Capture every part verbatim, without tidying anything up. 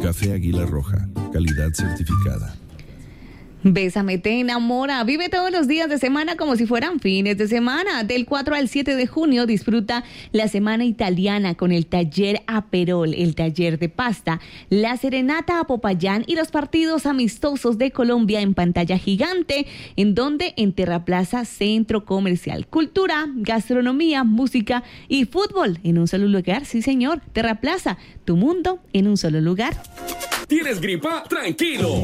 Café Águila Roja, calidad certificada. Bésame te enamora. Vive todos los días de semana como si fueran fines de semana. Del cuatro al siete de junio disfruta la semana italiana con el taller Aperol, el taller de pasta, la serenata a Popayán y los partidos amistosos de Colombia en pantalla gigante. ¿En donde? En Terraplaza Centro Comercial. Cultura, gastronomía, música y fútbol en un solo lugar. Sí, señor. Terraplaza, tu mundo en un solo lugar. ¿Tienes gripa? Tranquilo.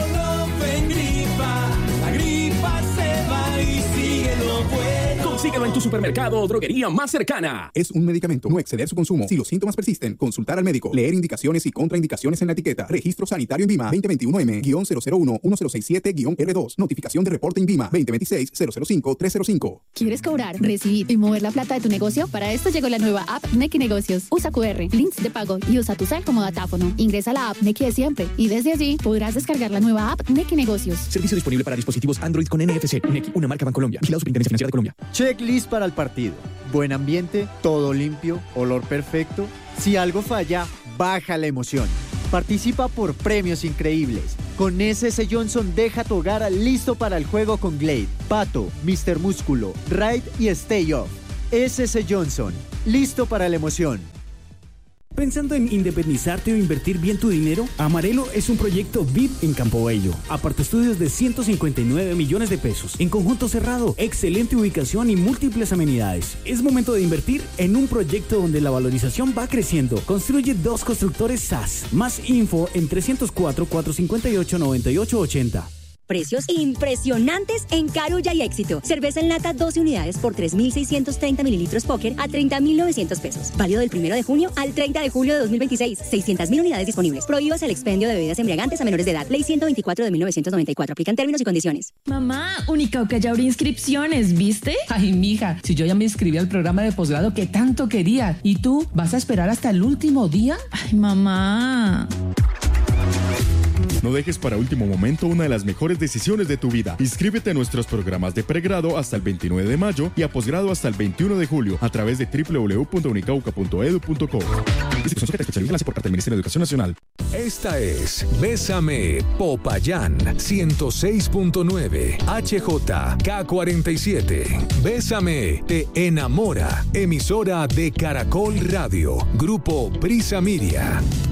La gripa se va y sigue lo bueno. Consíguelo en tu supermercado o droguería más cercana. Es un medicamento. No exceder su consumo. Si los síntomas persisten, consultar al médico. Leer indicaciones y contraindicaciones en la etiqueta. Registro sanitario INVIMA veinte veintiuno M cero cero uno uno cero seis siete R dos. Notificación de reporte INVIMA veinte veintiséis cero cero cinco tres cero cinco. ¿Quieres cobrar, recibir y mover la plata de tu negocio? Para esto llegó la nueva app Nequi Negocios. Usa cu erre, links de pago y usa tu cel como datáfono. Ingresa a la app Nequi de siempre y desde allí podrás descargar la nueva app Nequi Negocios. Servicio disponible para dispositivos Android con N F C. Nequi, una marca Bancolombia. Vigilado Superintendencia Financiera de Colombia. Checklist para el partido. Buen ambiente, todo limpio, olor perfecto. Si algo falla, baja la emoción. Participa por premios increíbles. Con S S Johnson deja tu hogar listo para el juego con Glade, Pato, míster Músculo, Ride y Stay Off. S S Johnson, listo para la emoción. ¿Pensando en independizarte o invertir bien tu dinero? Amarelo es un proyecto V I P en Campo Bello. Apartaestudios de ciento cincuenta y nueve millones de pesos. En conjunto cerrado, excelente ubicación y múltiples amenidades. Es momento de invertir en un proyecto donde la valorización va creciendo. Construye dos constructores S A S. Más info en trescientos cuatro, cuatrocientos cincuenta y ocho, noventa y ocho ochenta. Precios impresionantes en Carulla y Éxito. Cerveza en lata doce unidades por tres mil seiscientos treinta mililitros Póker a treinta mil novecientos pesos. Válido del primero de junio al treinta de julio de dos mil veintiséis. seiscientas mil unidades disponibles. Prohíbas el expendio de bebidas embriagantes a menores de edad. Ley ciento veinticuatro de mil novecientos noventa y cuatro. Aplican términos y condiciones. Mamá, Unicauca ya abrió inscripciones, ¿viste? Ay, mija, si yo ya me inscribí al programa de posgrado que tanto quería. ¿Y tú vas a esperar hasta el último día? Ay, mamá. No dejes para último momento una de las mejores decisiones de tu vida. Inscríbete a nuestros programas de pregrado hasta el veintinueve de mayo y a posgrado hasta el veintiuno de julio a través de doble u doble u doble u punto unicauca punto edu punto co. Institución sujeta a especialización por parte del Ministerio de Educación Nacional. Esta es Bésame Popayán ciento seis punto nueve H J K cuarenta y siete. Bésame te enamora. Emisora de Caracol Radio. Grupo Prisa Media.